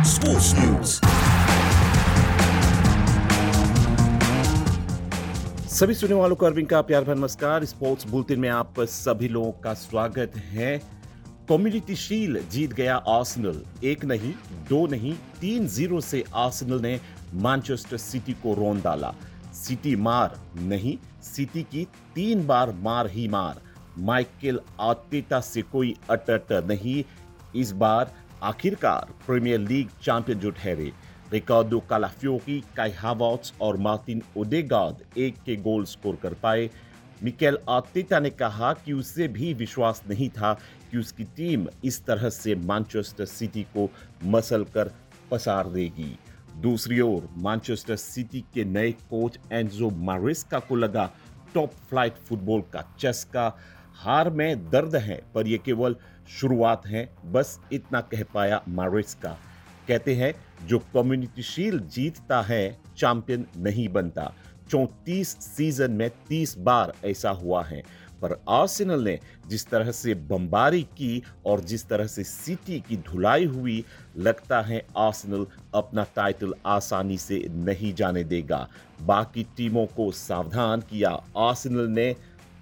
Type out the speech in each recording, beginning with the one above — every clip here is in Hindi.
Sports News। सभी सुनने वालों को अरविंद का प्यार भरा नमस्कार। स्पोर्ट्स बुलेटिन में आप सभी लोगों का स्वागत है। कम्युनिटी शील्ड जीत गया आर्सेनल। एक नहीं, दो नहीं, 3-0 से आर्सेनल ने मैनचेस्टर सिटी को रौंद डाला। सिटी मार नहीं, सिटी की 3 बार मार ही मार। माइकल आर्टेटा से कोई अटट नहीं। इस बार आखिरकार प्रीमियर लीग चैंपियन जो ठहरे। रिकार्डो कालाफियोरी, काई हावर्ट्ज और मार्टिन ओडेगार्ड एक के गोल स्कोर कर पाए। मिकेल आर्टेटा ने कहा कि उसे भी विश्वास नहीं था कि उसकी टीम इस तरह से मैनचेस्टर सिटी को मसल कर पसार देगी। दूसरी ओर मैनचेस्टर सिटी के नए कोच एंजो मारेस्का को लगा टॉप फ्लाइट फुटबॉल का चस्का। हार में दर्द है पर यह केवल शुरुआत है, बस इतना कह पाया मारेस्का। कहते हैं जो कम्युनिटी शील्ड जीतता है चैंपियन नहीं बनता। 34 सीजन में 30 बार ऐसा हुआ है, पर आर्सेनल ने जिस तरह से बमबारी की और जिस तरह से सिटी की धुलाई हुई, लगता है आर्सेनल अपना टाइटल आसानी से नहीं जाने देगा। बाकी टीमों को सावधान किया आर्सेनल ने।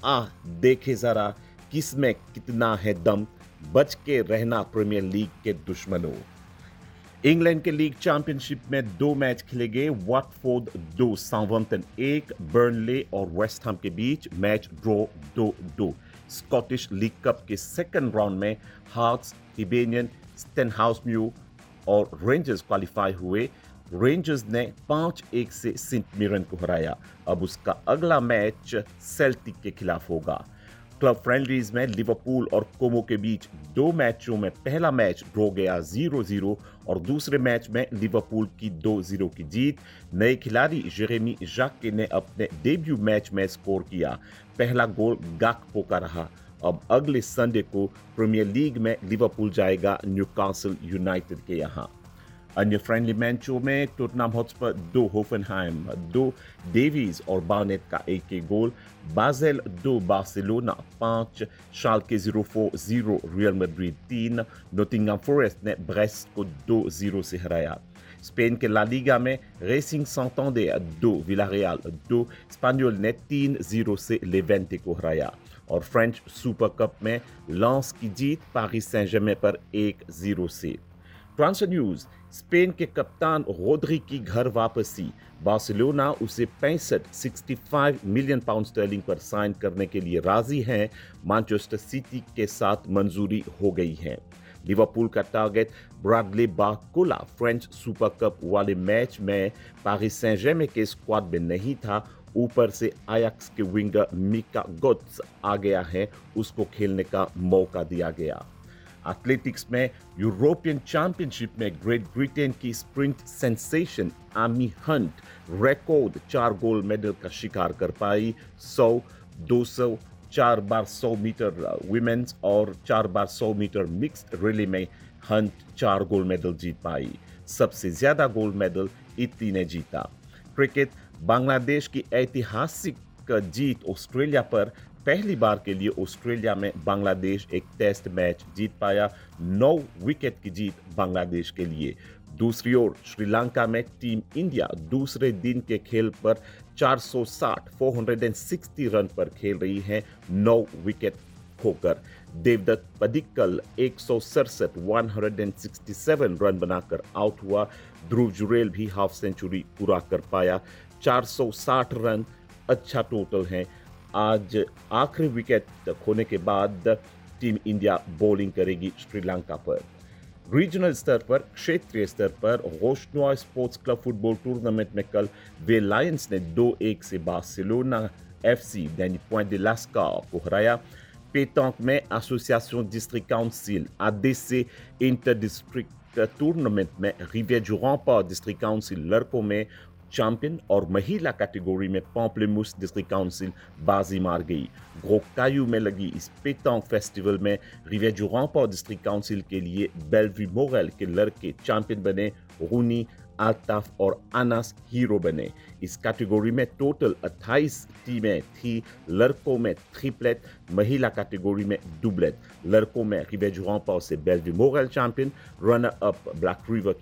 देखे जरा किसमें कितना है दम, बच के रहना प्रीमियर लीग के दुश्मनों। इंग्लैंड के लीग चैंपियनशिप में 2 मैच खेले गए। वाटफोर्ड 2, साउथहैम्पटन 1, बर्नले और वेस्ट हैम के बीच match draw 2-2। Scottish league cup के सेकंड राउंड में हार्ट्स, हिबेनियन, स्टेनहाउसम्यू और रेंजर्स क्वालिफाई हुए। रेंजर्स ने 5-1 से सेंट मिरन को हराया। अब उसका अगला मैच सेल्टिक के खिलाफ होगा। क्लब फ्रेंडलीज में लिवरपूल और कोमो के बीच 2 मैचों में पहला मैच ड्रॉ गया 0-0 और दूसरे मैच में लिवरपूल की 2-0 की जीत। नए खिलाड़ी जेरेमी जाके ने अपने डेब्यू मैच में स्कोर किया। पहला गोल गाकपो का रहा। अब अगले संडे को प्रीमियर लीग में लिवरपूल जाएगा न्यूकासल यूनाइटेड के यहाँ। अन्य फ्रेंडली मैचों में टोटनहम हॉटस्पर 2, होफनहाइम 2, डेविस और बार्नेट का एक गोल। Bajel 2, Barcelona 5, Schalke 04-0, real Madrid 3। नोटिंघम forest ने ब्रेस्ट को 2-0 से हराया। स्पेन के ला लीगा में रेसिंग सांतांडर 2, विलारियल 2, स्पेनियोल ने 3-0 से लेवेंटे को हराया। और फ्रेंच सुपर कप में लॉन्स की जीत पारिस सेंट जर्मेन पर 1-0 से। Transfer news. स्पेन के कप्तान रोड्री की घर वापसी। बार्सिलोना उसे 65 मिलियन पाउंड स्टर्लिंग पर साइन करने के लिए राजी है। मैनचेस्टर सिटी के साथ मंजूरी हो गई है। लिवरपूल का target Bradley Barcola French super cup वाले मैच में पारिस सेंट जर्मेन के स्क्वाड में नहीं था। ऊपर से आयाक्स के विंगर मिका गोट्स आ गया है, उसको खेलने का मौका दिया गया। एथलेटिक्स में यूरोपियन चैंपियनशिप में ग्रेट ब्रिटेन की sprint sensation Amy Hunt record 4 gold medal का शिकार कर पाई। 100, 200, 4 बार 100 मीटर विमेन्स और 4 बार 100 मीटर मिक्स्ड रिले में हंट 4 गोल्ड मेडल जीत पाई। सबसे ज्यादा गोल्ड मेडल इटली ने जीता। क्रिकेट। बांग्लादेश की ऐतिहासिक जीत ऑस्ट्रेलिया पर। पहली बार के लिए ऑस्ट्रेलिया में बांग्लादेश एक टेस्ट मैच जीत पाया। 9 विकेट की जीत बांग्लादेश के लिए। दूसरी ओर श्रीलंका में टीम इंडिया दूसरे दिन के खेल पर 460 रन पर खेल रही है, 9 विकेट खोकर। देवदत्त पडिक्कल 167 रन बनाकर आउट हुआ। ध्रुव जुरेल भी हाफ सेंचुरी पूरा कर पाया। 460 रन अच्छा टोटल है। आज आखिरी विकेट खोने के बाद टीम इंडिया बॉलिंग करेगी श्रीलंका पर। रीजनल स्तर पर, क्षेत्रीय स्तर पर रोशनवा स्पोर्ट्स क्लब फुटबॉल टूर्नामेंट में कल वे लायंस ने 2-1 से बार्सिलोना एफसी दैनी पॉइंट de Lascar को हराया। पेटॉन्क में association district council ADC inter district tournament में रिविère-du-Rempart डिस्ट्रिक्ट काउंसिल लड़कों में चैंपियन और महिला कैटेगरी में पॉम्पलेमूस डिस्ट्रिक्ट काउंसिल बाजी मार गई। ग्रोकायू में लगी इस पेटॉन्क फेस्टिवल में रिविère-du-Rempart डिस्ट्रिक्ट काउंसिल के लिए बेलवी मोरेल के लड़के चैंपियन बने। रूनी, अल्ताफ और अनास हीरो बने। इस कैटेगरी में टोटल 28 टीमें थी। लड़कों में ट्रिपलेट, महिला कैटेगरी में डुबलेट। लड़कों में रिविère-du-Rempart से बेलवी Morel champion, runner up black river की